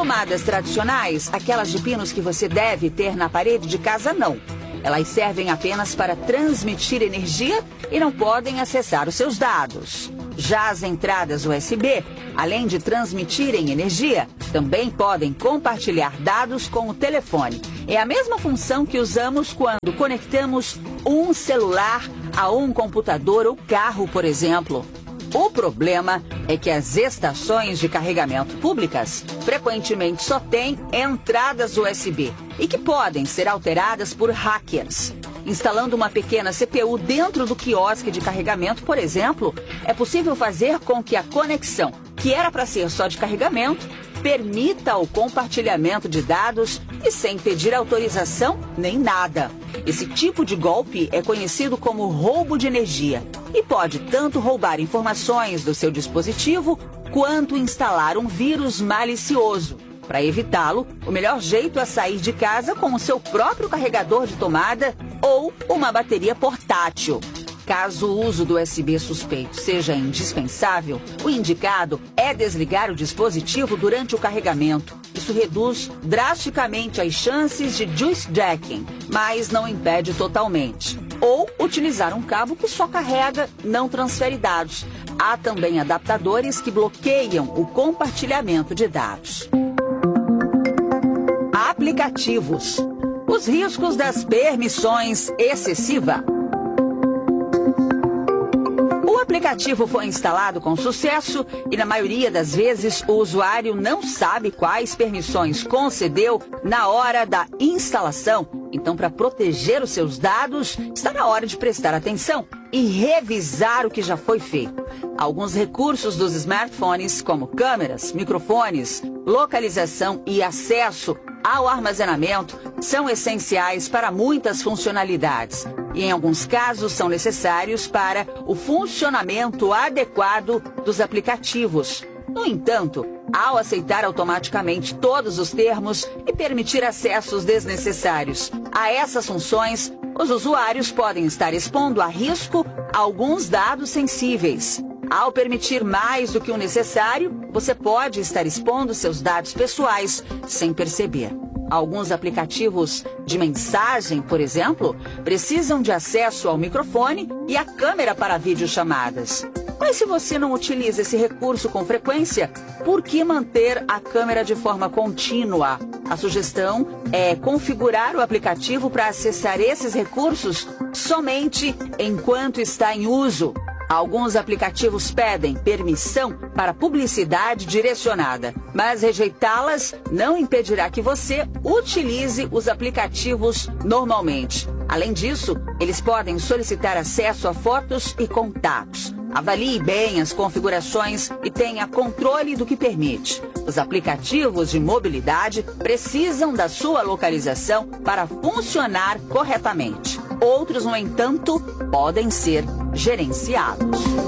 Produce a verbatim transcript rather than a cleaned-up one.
Tomadas tradicionais, aquelas de pinos que você deve ter na parede de casa, não. Elas servem apenas para transmitir energia e não podem acessar os seus dados. Já as entradas U S B, além de transmitirem energia, também podem compartilhar dados com o telefone. É a mesma função que usamos quando conectamos um celular a um computador ou carro, por exemplo. O problema é que as estações de carregamento públicas frequentemente só têm entradas U S B e que podem ser alteradas por hackers. Instalando uma pequena C P U dentro do quiosque de carregamento, por exemplo, é possível fazer com que a conexão, que era para ser só de carregamento, permita o compartilhamento de dados e sem pedir autorização nem nada. Esse tipo de golpe é conhecido como roubo de energia e pode tanto roubar informações do seu dispositivo quanto instalar um vírus malicioso. Para evitá-lo, o melhor jeito é sair de casa com o seu próprio carregador de tomada ou uma bateria portátil. Caso o uso do U S B suspeito seja indispensável, o indicado é desligar o dispositivo durante o carregamento. Isso reduz drasticamente as chances de juicejacking, mas não impede totalmente. Ou utilizar um cabo que só carrega, não transfere dados. Há também adaptadores que bloqueiam o compartilhamento de dados. Aplicativos. Os riscos das permissões excessivas. O aplicativo foi instalado com sucesso e, na maioria das vezes, o usuário não sabe quais permissões concedeu na hora da instalação. Então, para proteger os seus dados, está na hora de prestar atenção e revisar o que já foi feito. Alguns recursos dos smartphones, como câmeras, microfones, localização e acesso ao armazenamento, são essenciais para muitas funcionalidades e, em alguns casos, são necessários para o funcionamento adequado dos aplicativos. No entanto, ao aceitar automaticamente todos os termos e permitir acessos desnecessários a essas funções, os usuários podem estar expondo a risco alguns dados sensíveis. Ao permitir mais do que o necessário, você pode estar expondo seus dados pessoais sem perceber. Alguns aplicativos de mensagem, por exemplo, precisam de acesso ao microfone e à câmera para videochamadas. Mas se você não utiliza esse recurso com frequência, por que manter a câmera de forma contínua? A sugestão é configurar o aplicativo para acessar esses recursos somente enquanto está em uso. Alguns aplicativos pedem permissão para publicidade direcionada, mas rejeitá-las não impedirá que você utilize os aplicativos normalmente. Além disso, eles podem solicitar acesso a fotos e contatos. Avalie bem as configurações e tenha controle do que permite. Os aplicativos de mobilidade precisam da sua localização para funcionar corretamente. Outros, no entanto, podem ser gerenciados.